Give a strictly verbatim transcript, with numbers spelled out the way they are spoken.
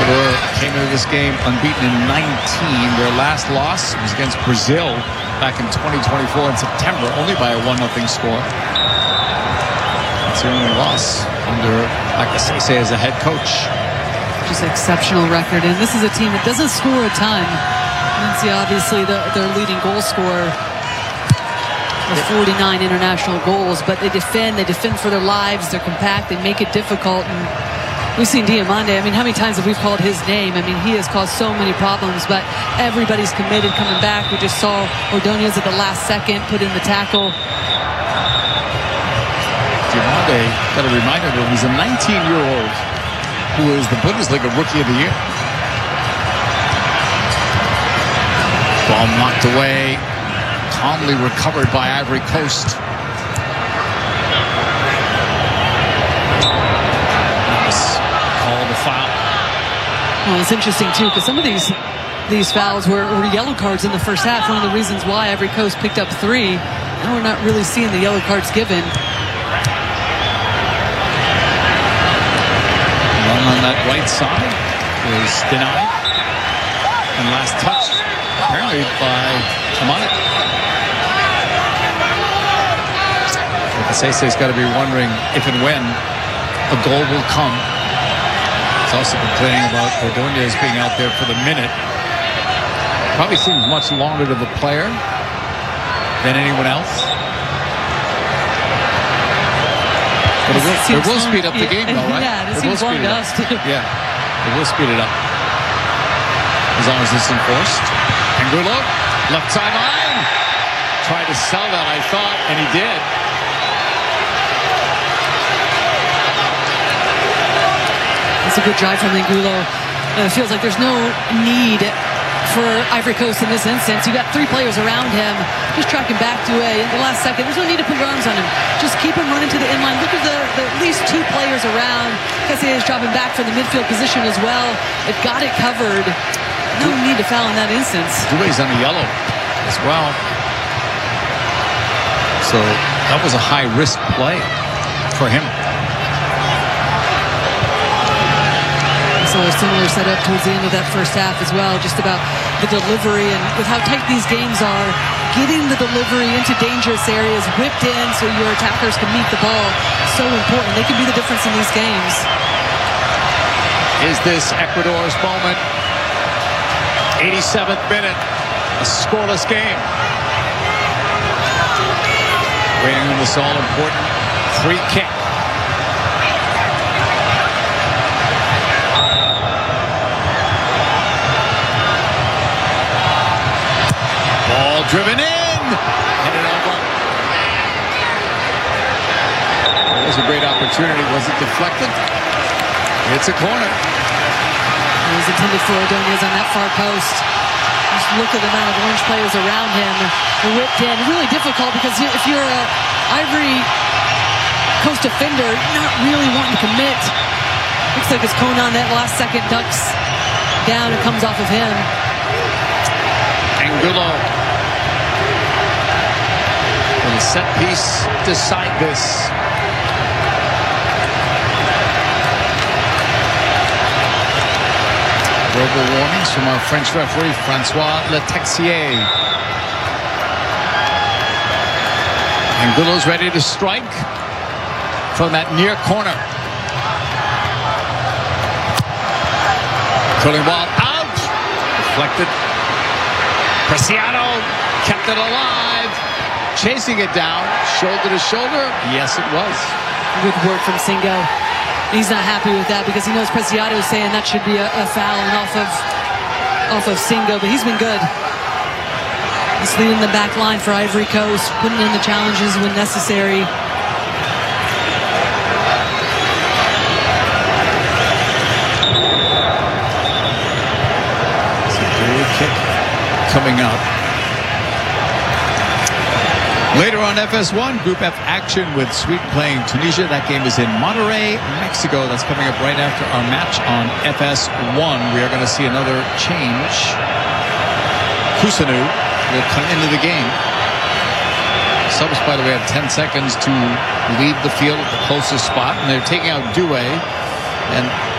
Ecuador came into this game unbeaten in nineteen. Their last loss was against Brazil back in twenty twenty-four in September, only by a one nothing score. That's the only loss under Lacazette as a head coach. Just an exceptional record, and this is a team that doesn't score a ton. Valencia, obviously, the, their leading goal scorer with forty-nine international goals, but they defend, they defend for their lives, they're compact, they make it difficult. And we've seen Diamande. I mean, how many times have we called his name? I mean, he has caused so many problems, but everybody's committed coming back. We just saw Ordonez at the last second put in the tackle. Diamande, got a reminder that he's a nineteen-year-old who is the Bundesliga Rookie of the Year. Ball knocked away, calmly recovered by Ivory Coast. Called a foul. Well, it's interesting too, because some of these these fouls were, were yellow cards in the first half. One of the reasons why Ivory Coast picked up three. Now we're not really seeing the yellow cards given. Run on that right side was denied, and last touch apparently by Amane. Lacazzette's got to be wondering if and when a goal will come. He's also complaining about Ordonez being out there for the minute. Probably seems much longer to the player than anyone else. But it will, it will speed up the game, though, right? Yeah, it, it seems long to us, too. Yeah, it will speed it up. As long as it's enforced. Angulo, left sideline. Tried to sell that, I thought, and he did. It's a good drive from Angulo. Uh, it feels like there's no need for Ivory Coast in this instance. You got three players around him, just tracking back to a in the last second. There's no need to put your arms on him. Just keep him running to the inline. Look at the, the at least two players around. Casillas is dropping back from the midfield position as well. They've got it covered. No need to foul in that instance. Doué's on a yellow as well. So that was a high risk play for him. So a similar setup towards the end of that first half as well, just about the delivery and with how tight these games are, getting the delivery into dangerous areas, whipped in so your attackers can meet the ball. So important. They can be the difference in these games. Is this Ecuador's moment? eighty-seventh minute, a scoreless game. Waiting on this all-important free kick. Ball driven in, headed over. It was a great opportunity. Was it deflected? It's a corner. It was intended for Ordonez on that far post. Just look at the amount of orange players around him. Whipped in. Really difficult because if you're an Ivory Coast defender, you're not really wanting to commit. Looks like it's Konan that last second ducks down and comes off of him. Angulo. And a set piece decide this. Verbal warnings from our French referee, Francois Letexier. Angulo's ready to strike from that near corner. Curling ball out. Deflected. Preciado kept it alive. Chasing it down. Shoulder to shoulder. Yes, it was. Good work from Singo. He's not happy with that because he knows Preciado is saying that should be a, a foul and off of off of Singo, but he's been good. He's leading the back line for Ivory Coast, putting in the challenges when necessary. It's a good kick coming up. Later on F S one, Group F action with Sweden playing Tunisia. That game is in Monterrey, Mexico. That's coming up right after our match on F S one. We are going to see another change. Kusanu will come into the game. Subs, by the way, have ten seconds to leave the field at the closest spot, and they're taking out Doué. And